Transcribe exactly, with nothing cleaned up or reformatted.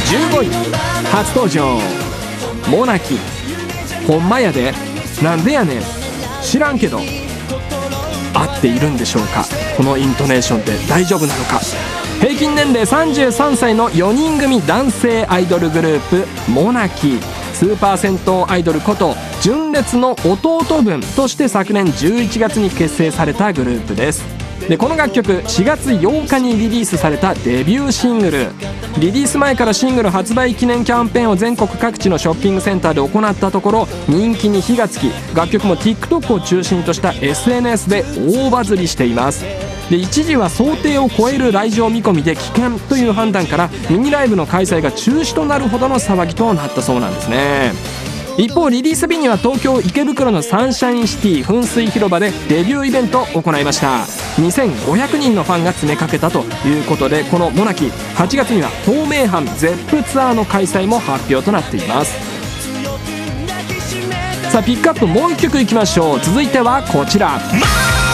じゅうごい初登場モナキ。ほんまやでなんでやねん知らんけど合っているんでしょうか。このイントネーションって大丈夫なのか。平均年齢さんじゅうさんさいのよにん組男性アイドルグループモナキ。スーパー銭湯アイドルこと純烈の弟分として昨年じゅういちがつに結成されたグループです。でこの楽曲しがつようかにリリースされたデビューシングル。リリース前からシングル発売記念キャンペーンを全国各地のショッピングセンターで行ったところ人気に火がつき、楽曲も TikTok を中心とした エスエヌエス で大バズりしています。で一時は想定を超える来場見込みで危険という判断からミニライブの開催が中止となるほどの騒ぎとなったそうなんですね。一方リリース日には東京池袋のサンシャインシティ噴水広場でデビューイベントを行いました。にせんごひゃくにんのファンが詰めかけたということで、このモナキはちがつには東名阪ゼップツアーの開催も発表となっています。さあピックアップもういっきょくいきましょう。続いてはこちら。